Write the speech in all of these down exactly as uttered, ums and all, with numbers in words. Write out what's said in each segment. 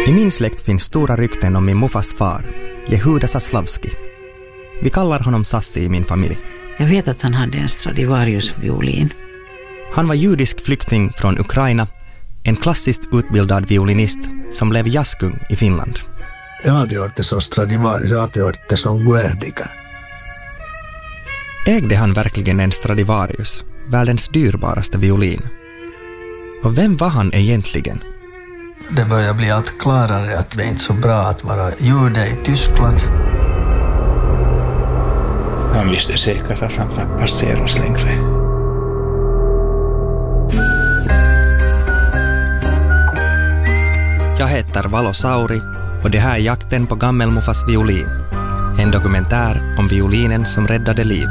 I min släkt finns stora rykten om min muffas far, Jehuda Zaslavski. Vi kallar honom Sassi i min familj. Jag vet att han hade en Stradivarius-violin. Han var judisk flykting från Ukraina, en klassiskt utbildad violinist som blev jazzkung i Finland. Jag hade gjort det som Stradivarius, jag hade gjort det som Guerdica. Ägde han verkligen en Stradivarius, världens dyrbaraste violin? Och vem var han egentligen? Det börjar bli allt klarare att det är inte så bra att vara jude i Tyskland. Han visste säkert att han kunde passera oss längre. Jag heter Valo Sauri och det här är Jakten på gammelmuffas violin. En dokumentär om violinen som räddade liv.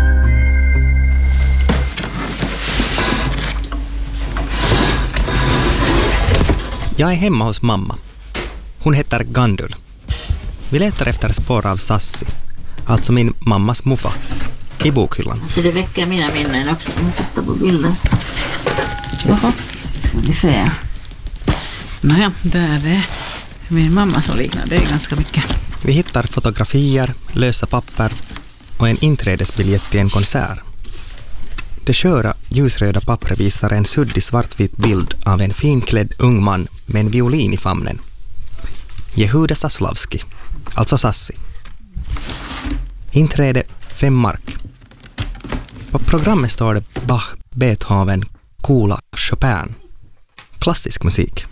Jag är hemma hos mamma. Hon heter Gandul. Vi letar efter spår av Sassi, alltså min mammas muffa, i bokhyllan. Så det väcker mina minnen också. Jag tittar på bilden. Jaha, ska vi se. Nåja, där är det min mamma som liknar. Det är ganska mycket. Vi hittar fotografier, lösa papper och en inträdesbiljett till en konsert. Det sköra ljusröda pappret visar en suddig svartvit bild av en finklädd ung man med en violin i famnen. Jehuda Zaslavski, alltså Sassi. Inträde fem mark. På programmet står det Bach, Beethoven, Kula, Chopin. Klassisk musik.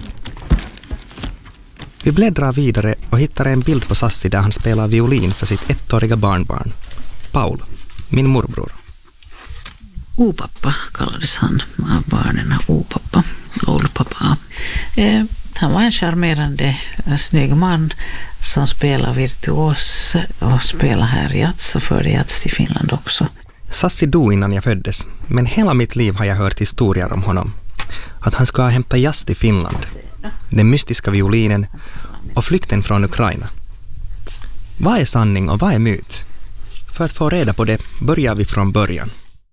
Vi bläddrar vidare och hittar en bild på Sassi där han spelar violin för sitt ettåriga barnbarn, Paul, min morbror. O-pappa kallades han av barnen, O-pappa, oldpappa. Eh, han var en charmerande, snygg man som spelar virtuos och spelar här jazz och förde jazz till Finland också. Sassi dog innan jag föddes, men hela mitt liv har jag hört historier om honom. Att han skulle ha hämtat jazz till Finland, den mystiska violinen och flykten från Ukraina. Vad är sanning och vad är myt? För att få reda på det börjar vi från början.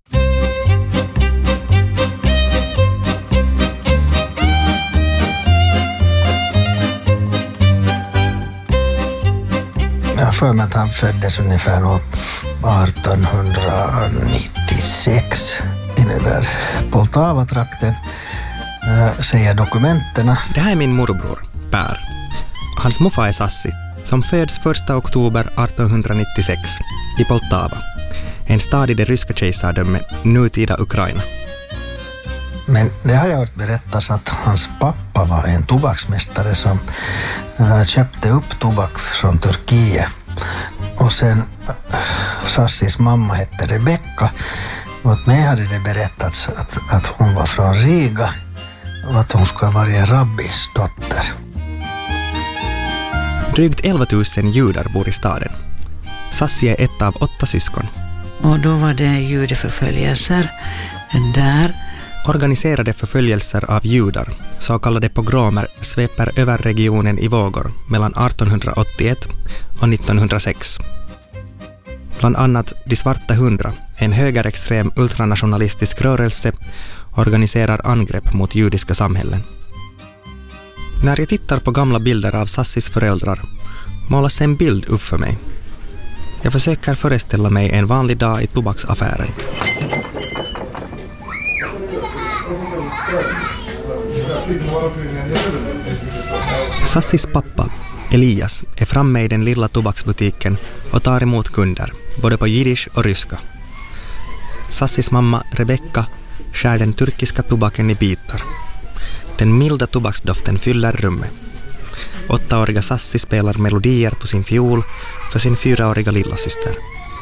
Jag för mig att han föddes ungefär arton nittiosex i den där Poltava-trakten, äh, säger dokumenterna. Det här är min morbror, Per. Hans muffa är Sassi, som föds första oktober arton nittiosex i Poltava, en stad i det ryska kejsardömet, nutida Ukraina. Men det har jag hört berättas att hans pappa var en tobaksmästare som äh, köpte upp tobak från Turkiet. Och sen äh, Sassis mamma hette Rebecca. Och åt mig hade det berättats att, att hon var från Riga och att hon skulle vara en rabbins dotter. Drygt elva tusen judar bor i staden. Sassi är ett av åtta syskon. Och då var det judeförföljelser där. Organiserade förföljelser av judar, så kallade pogromer, sveper över regionen i vågor mellan arton åttioett och nittonhundrasex. Bland annat De svarta hundra, en högerextrem ultranationalistisk rörelse, organiserar angrepp mot judiska samhällen. När jag tittar på gamla bilder av Sassis föräldrar målas en bild upp för mig. Jag försöker föreställa mig en vanlig dag i tobaksaffären. Sassis pappa, Elias, är framme i den lilla tobaksbutiken och tar emot kunder, både på jiddisch och ryska. Sassis mamma, Rebecca, skär den turkiska tobaken i bitar. Den milda tobaksdoften fyller rummet. Åttaåriga Sassi spelar melodier på sin fiol för sin fyraåriga lillasyster.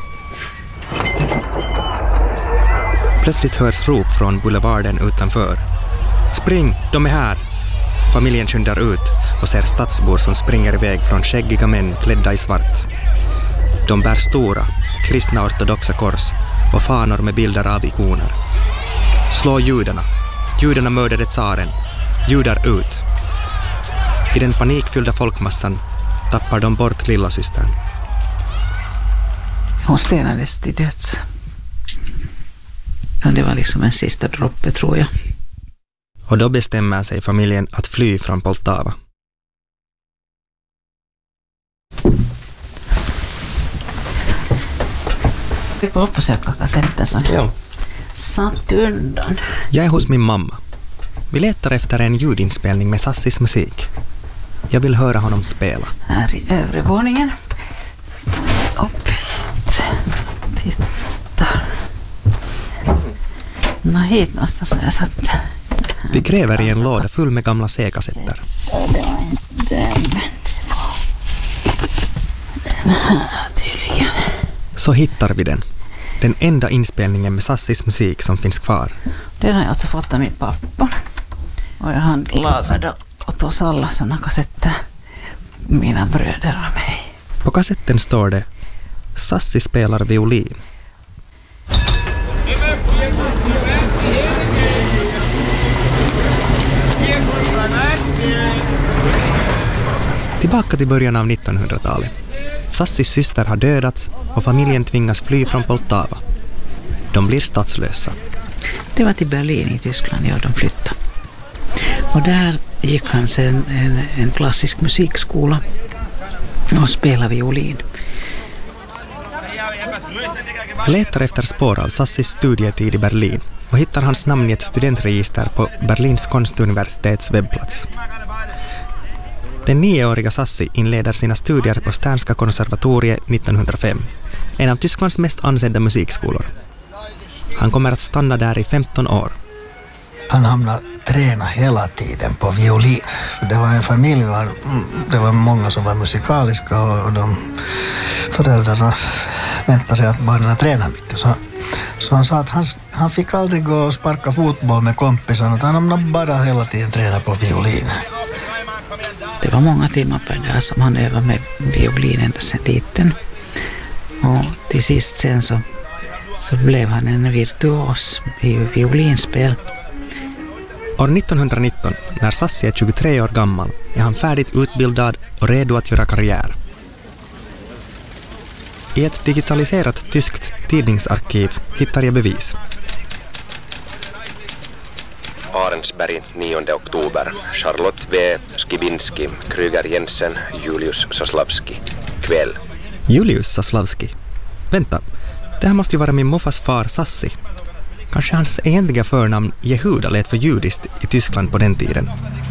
Plötsligt hörs rop från boulevarden utanför. Spring, de är här! Familjen skyndar ut och ser stadsbor som springer iväg från skäggiga män klädda i svart. De bär stora, kristna ortodoxa kors och fanor med bilder av ikoner. Slå judarna! Judarna mördade tsaren! Judar ut! I den panikfyllda folkmassan tappar de bort lillasystern. Hon stenades till döds. Det var liksom en sista droppe, tror jag. Och då bestämmer sig familjen att fly från Poltava. Vi får uppsöka kassetten som Ja. satt undan. Jag är hos min mamma. Vi letar efter en ljudinspelning med Sassis musik. Jag vill höra honom spela. Här i övre våningen. Upp hit. Titta. Nå, hit någonstans har jag satt. Vi gräver i en låda full med gamla C-kassetter. Det var inte den, men det var den här tydligen. Så hittar vi den. Den enda inspelningen med Sassis musik som finns kvar. Den har jag alltså fått av min pappa. Och jag handlagade åt oss alla sådana kassetter. Mina bröder och mig. På kassetten står det: Sassi spelar violin. Tillbaka till början av nittonhundratalet. Sassis syster har dödats och familjen tvingas fly från Poltava. De blir statslösa. Det var till Berlin i Tyskland, ja, de flyttade. Och där gick han sen en, en klassisk musikskola och spelade violin. Jag letar efter spår av Sassis studietid i Berlin och hittar hans namn i ett studentregister på Berlins konstuniversitets webbplats. Den nioåriga Sassi inleder sina studier på Sternska konservatoriet nittonhundrafem, en av Tysklands mest ansedda musikskolor. Han kommer att stanna där i femton år. Han hamnade träna hela tiden på violin. För det var en familj, var, det var många som var musikaliska och de föräldrarna väntade sig att barnen tränade mycket. Så, så han sa att han, han fick aldrig gå och sparka fotboll med kompisarna, utan han hamnade bara hela tiden träna på violin. Det var många timmar per dag som han övade med violin ända sedan liten. Och till sist sen så, så blev han en virtuos i violinspel. År nittonhundranitton, när Sassi är tjugotre år gammal, är han färdigt utbildad och redo att göra karriär. I ett digitaliserat tyskt tidningsarkiv hittar jag bevis. Arensberg, nionde oktober. Charlotte W. Skibinski, Kryger Jensen, Julius Soslavski. Kväll. Julius Soslavski. Vänta, det här måste ju vara min morfars far Sassi. Kanske hans egentliga förnamn Jehuda lät för judiskt i Tyskland på den tiden.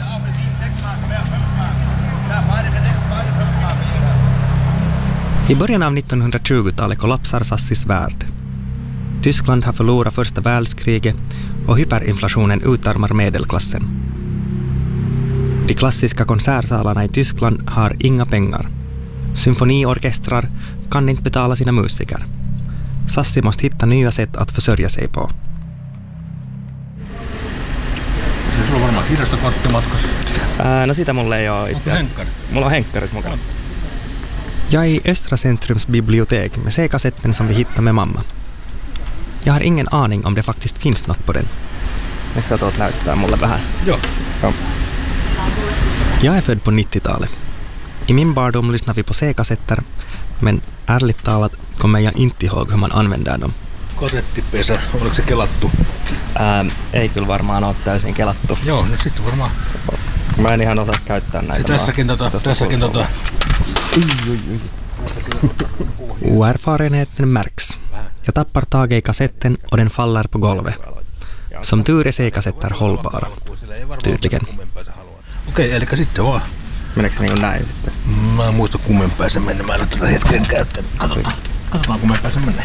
I början av nittonhundratjugotalet kollapsar Sassis värld. Tyskland har förlorat första världskriget och hyperinflationen utarmar medelklassen. De klassiska konsertsalarna i Tyskland har inga pengar. Symfoniorkestrar kan inte betala sina musiker. Sassi måste hitta nya sätt att försörja sig på. Se sulla on varmaan kirjastokortti matkassa. Ää, no sitä mulla ei ole itse asiassa. Mulla on henkkarit mukana. Jag är i Östra Centrums bibliotek med C-kassetten som vi hittade med mamma. Jag har ingen aning om det faktiskt finns något på den. Nyt sä tuot näyttää mulle vähän. Joo. Ja. Jag är född på nittiotalet. I min barndom lyssnar vi på C-kassetter, men ärligt talat kommer jag inte ihåg hur man använder dem. Kasettipesä, oliko se kelattu? Ää, ei kyllä varmaan ole täysin kelattu. Joo, no sitten varmaan. Mä en ihan osaa käyttää näitä. Se tässäkin tota, tässäkin tota. Oerfarenheten märks. Jag tappar tag i kassetten och den faller på golvet. Som tur är C-kassetter hållbara. Tydligen. Okei, eli sitten vaan. Meneekö se niin kuin näin sitten? Mä en muista kummen pääsen mennä. Mä en ole tätä hetken käyttänyt. Katsotaan. Katsotaan kummen pääsen mennä.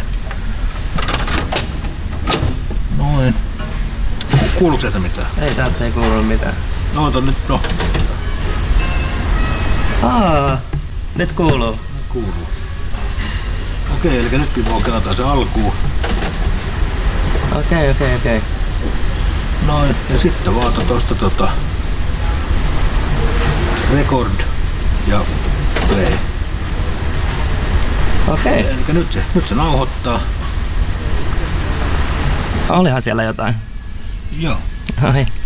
Noin. Kuuluuko sieltä mitään? Ei, täältä ei kuulu mitään. No ota nyt, no. Aa, nyt kuuluu. Kuuluu. Okei, eli nytkin voi kelata se alkuun. Okei, okei, okei. Noin, ja sitten vaata tosta tota record ja play. Okei. Eli nyt se, nyt se nauhoittaa. Olihan siellä jotain. Joo. Ai.